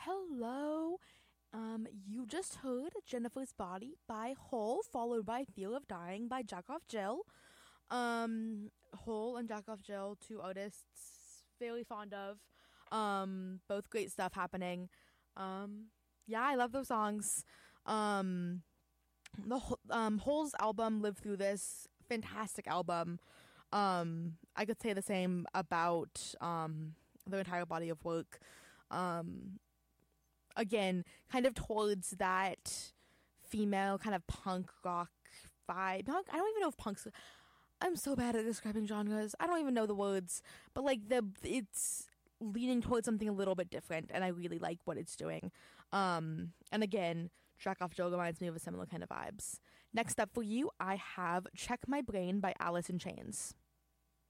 Hello. You just heard Jennifer's Body by Hole, followed by Feel of Dying by Jackoff Jill. Hole and Jackoff Jill, two artists very fond of. Both great stuff happening. Yeah, I love those songs. Hole's album, Live Through This, fantastic album. I could say the same about their entire body of work. Again, kind of towards that female kind of punk rock vibe. I don't even know if punk's. I'm so bad at describing genres. I don't even know the words, but like it's leaning towards something a little bit different, and I really like what it's doing. And again, Jackoff Jill reminds me of a similar kind of vibes. Next up for you, I have Check My Brain by Alice in Chains.